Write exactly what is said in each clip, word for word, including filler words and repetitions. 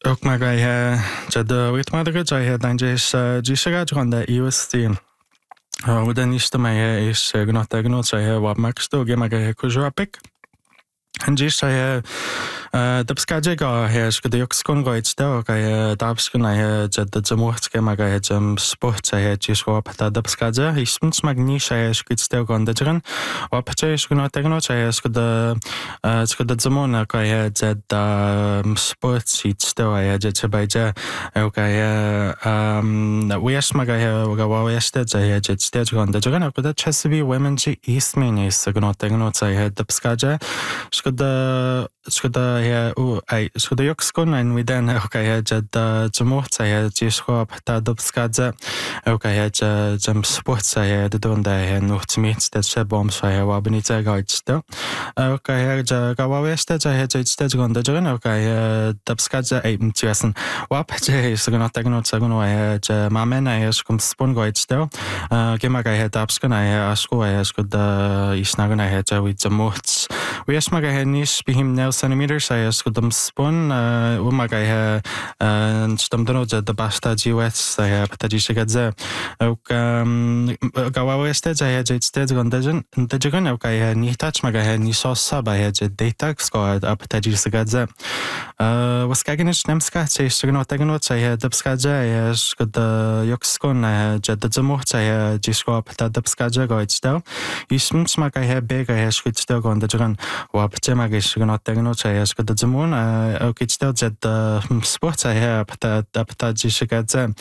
ook maar hij jada wit maar dat hij dan is jisra jonda iusti وده نيشتما هي إيش جنوت تجنوت هي وماكستو جيما جه كوجوابك هنجيش هي دبسكاجيغا هي شكد يوكسكون غايتشتو هي دابسكن هي جد جموحت جيما جه جم سبورت هي جيشوا بتا دبسكاجا يسمت ماغنيش هي شكدستو غاندجرن وابتشي شكنوت تجنوت هي شكد شكد جمونا هي جد سبورت شيتستو هي جد شبايجا هي ويش ما هي ويشت هي جد ستيج غاندجرن وكذا تشسبي ومنجي إيستمينيس جنوت تجنوت هي دبسكاجا شكدا شكدا هي أو أي شكدا يوكسكون إن ويدان أوكي هي جد جموحت هي جيشوا بحتا دبسكاجا أوكي هي جم سبورت هي دون ده هي نوتميت تشبهم هي وابنيتا غايتشتا أوكي هي جا غواويشت هي جد ستيج غاندجرن أوكي هي دبسكاجا أي متياسن وابجي شكدا تجنوت سجنوا هي جا مامنا هي شكم سبون غايتشتا كما هي دبسكنا هي أشكو هي شكدا يشناغنا هي جا ويجموحت ويش ما هي نيش بهم نيل سنتيمتر هي شكدم سبون وما هي نشتمدنو جد باشتا جيوات هي بتجي شكدزا أو كواويست هي جد ستيج غندجن ندجن أو هي نيتاش ما هي نيشوس سبا هي جد ديتاكس كود بتجي شكدزا وسكاجنش نمسكا تشيشتغنو تغنو هي دبسكاجا هي شكد يوكسكون جد جموحت هي جيشكو بتا دبسكاجا غايتشتو يسمت ما هي بيغ هي شكدستو غندجن وابتجماغي شكنو تغنو هي شكد جمون أو كيتشتو جد سبورت هي بتا بتا جي شكدزا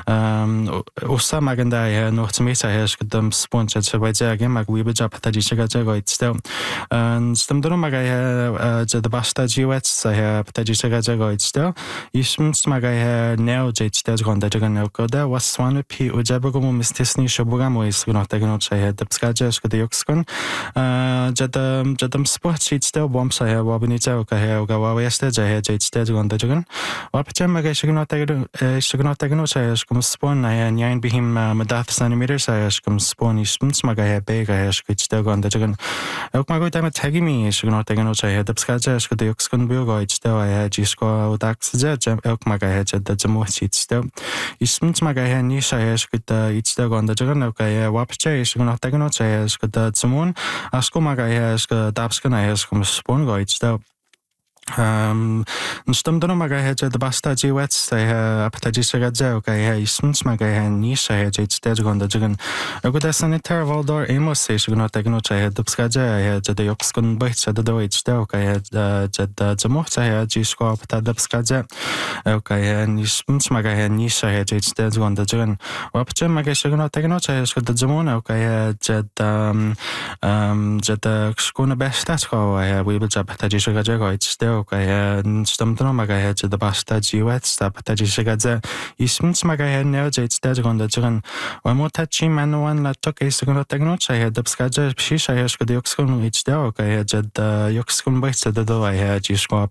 وسا ماغندا هي نوتميت هي شكدم سبون جد شبايجا جيماغ ويبجا بتا جي شكدزا غايتشتو نستمدرو ما هي جد باشتا جيوات هي بتا جي شكدزا غايتشتو يسمت ما هي نيو جيتشتو غندجن أوكودا واسوانو بي وجابغو مستسني شبوغام ويسكنو تغنو هي دبسكاجا شكد يوكسكون جد جدم سبورت شيتستو بومس هي وابنيتا وكهي وغواويست هي جيتستو غندجن وابتشم ما شكنو تغنو شكنو تغنو هي شكم سبون هي نين بهم مداف سنتيمتر هي شكم سبون يسمت ما هي بيغ هي شكيتستو غندجن أوك ما قلت أنا تاجمي شكنو تغنو هي دبسكاجا شكد يوكسكون بيوغا يتستو هي جيسكو وداكس جا أوك ما هي جد جموح شيتستو يسمت ما هي نيش هي شكد يتستو غندجن وكهي وابتشي شكنو تغنو هي شكد جمون أشكو ما هي شكد دابسكن هي شكم سبون غايتستو نشتمدنو ما هي جد باشتا جيوات هي بتجي شكدزا وكهي يسمت ما هي نيش هي جد ستيج غندجن أقول سانيتار فالدور إيموس هي شكنو تغنو هي دبسكاجا هي جد يوكسكون بيت جد دويتشتو وكهي جد جموحت هي جيشكو بتا دبسكاجا وكهي يسمت ما هي نيش هي جد ستيج غندجن وابتشم ما هي شكنو تغنو هي شكد جمونا وكهي جد جد شكون باشتاتكو هي ويبجا بتجي شكدزا غايتشتو وكهي نشتمدنو ما هي جد باشتا جيوات بتجي شكدزا يسمت ما هي نيو جد ستيج غندجن وموتاتشي منوان لا توكي شكنو تغنو هي دبسكاجا بشيش هي شكد يوكسكون ويتشتو وكهي جد يوكسكون بيت جد دو هي جيشكو